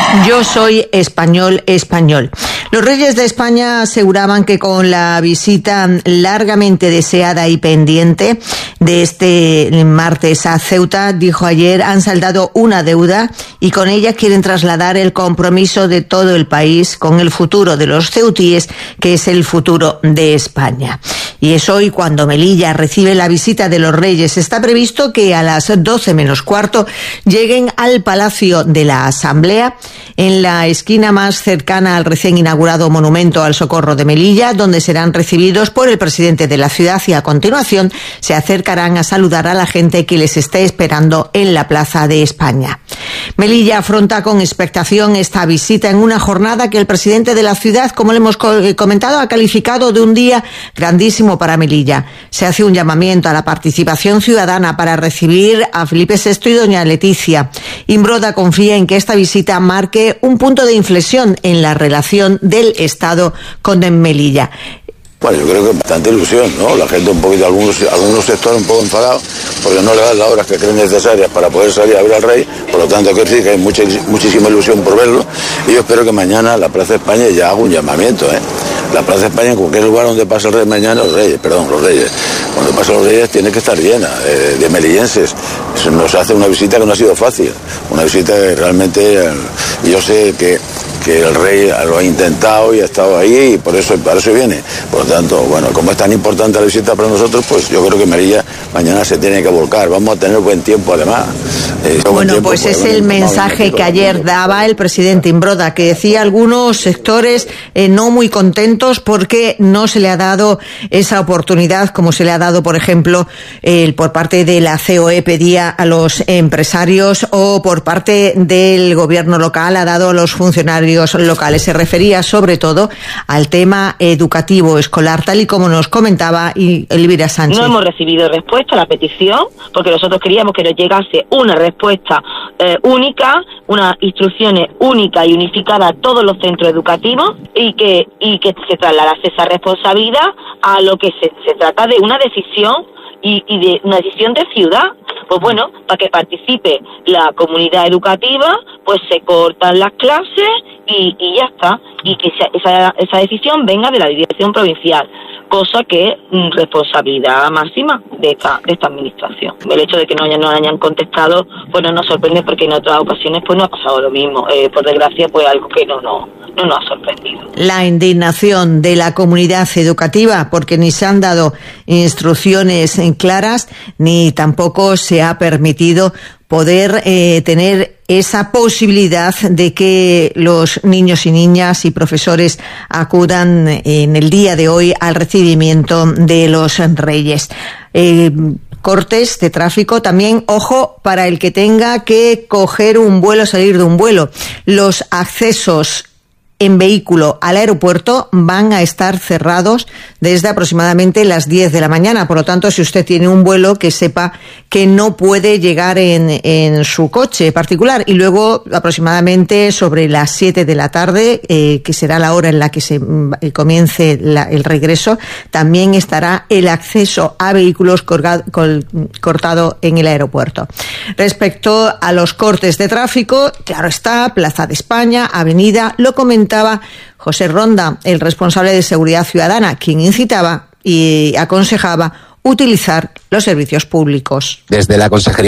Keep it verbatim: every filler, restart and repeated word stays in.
Yo soy español, español. Los reyes de España aseguraban que con la visita largamente deseada y pendiente de este martes a Ceuta, dijo ayer, han saldado una deuda y con ella quieren trasladar el compromiso de todo el país con el futuro de los ceutíes, que es el futuro de España. Y es hoy cuando Melilla recibe la visita de los reyes. Está previsto que a las doce menos cuarto lleguen al Palacio de la Asamblea, en la esquina más cercana al recién inaugurado Monumento al Socorro de Melilla, donde serán recibidos por el presidente de la ciudad y a continuación se acercarán a saludar a la gente que les esté esperando en la Plaza de España. Melilla afronta con expectación esta visita en una jornada que el presidente de la ciudad, como le hemos comentado, ha calificado de un día grandísimo para Melilla. Se hace un llamamiento a la participación ciudadana para recibir a Felipe sexto y doña Leticia. Imbroda confía en que esta visita marque un punto de inflexión en la relación del Estado con Melilla. Bueno, yo creo que bastante ilusión, ¿no? La gente un poquito, algunos, algunos sectores un poco enfadados porque no le dan las horas que creen necesarias para poder salir a ver al rey, por lo tanto quiero decir que hay mucha, muchísima ilusión por verlo y yo espero que mañana la Plaza de España ya haga un llamamiento, ¿eh? La Plaza de España, en cualquier lugar donde pase el rey mañana, los reyes, perdón, los reyes, cuando pasen los reyes tiene que estar llena de, de melillenses. Eso nos hace una visita que no ha sido fácil, una visita que realmente, yo sé que que el rey lo ha intentado y ha estado ahí y por eso, para eso viene. Por lo tanto, bueno, como es tan importante la visita para nosotros, pues yo creo que Melilla mañana se tiene que volcar. Vamos a tener buen tiempo además. Eh, bueno, tiempo, pues es el mensaje que ayer daba el presidente Imbroda, que decía algunos sectores eh, no muy contentos porque no se le ha dado esa oportunidad como se le ha dado, por ejemplo, eh, por parte de la C O E pedía a los empresarios o por parte del gobierno local ha dado a los funcionarios locales. Se refería sobre todo al tema educativo escolar, tal y como nos comentaba Elvira Sánchez. No hemos recibido respuesta a la petición porque nosotros queríamos que nos llegase una respuesta eh, única, unas instrucciones únicas y unificadas a todos los centros educativos y que y que se trasladase esa responsabilidad a lo que se, se trata de una decisión y, y de una decisión de ciudad. Pues bueno, para que participe la comunidad educativa, pues se cortan las clases y, y ya está. Y que esa, esa decisión venga de la dirección provincial, cosa que es responsabilidad máxima de esta, de esta administración. El hecho de que no hayan, no hayan contestado, pues no nos sorprende porque en otras ocasiones pues no ha pasado lo mismo. Eh, por desgracia, pues algo que no, no, no nos ha sorprendido. La indignación de la comunidad educativa, porque ni se han dado instrucciones claras, ni tampoco se ha permitido poder eh, tener esa posibilidad de que los niños y niñas y profesores acudan en el día de hoy al recibimiento de los reyes. Eh, cortes de tráfico también, ojo, para el que tenga que coger un vuelo, salir de un vuelo. Los accesos en vehículo al aeropuerto van a estar cerrados desde aproximadamente las diez de la mañana. Por lo tanto, si usted tiene un vuelo, que sepa que no puede llegar en, en su coche particular. Y luego, aproximadamente sobre las siete de la tarde, eh, que será la hora en la que se eh, comience la, el regreso, también estará el acceso a vehículos colgado, col, cortado en el aeropuerto. Respecto a los cortes de tráfico, claro está, Plaza de España, Avenida, lo comentaba José Ronda, el responsable de Seguridad Ciudadana, quien incitaba y aconsejaba utilizar los servicios públicos. Desde la Consejería